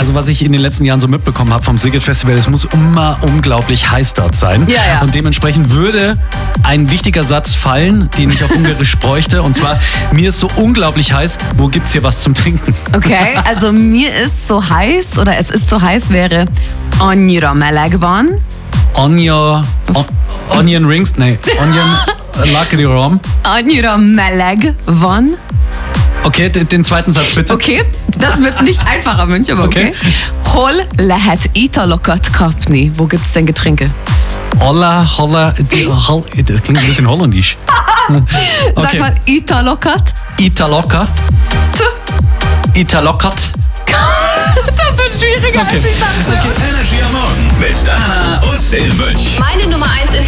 also was ich in den letzten Jahren so mitbekommen habe vom Szigет Festival, es muss immer unglaublich heiß dort sein. Ja. Und dementsprechend würde ein wichtiger Satz fallen, den ich auf Ungarisch bräuchte. Und zwar, mir ist so unglaublich heiß, wo gibt's hier was zum Trinken? Okay, also mir ist so heiß, oder es ist so heiß, wäre annyira meleg van. Onion Rings? Nee, Onion Lakri Rom. Annyira meleg van. Okay, den zweiten Satz bitte. Okay, das wird nicht einfacher, Mönch, aber okay. Hol lehet italokat kapni. Wo gibt's denn Getränke? Holla, das klingt ein bisschen holländisch. Sag mal Italokat. Italoka. Italokat. Das wird schwieriger, als ich dachte. Energy am Morgen mit Dana und Silvich. Meine Nummer 1 in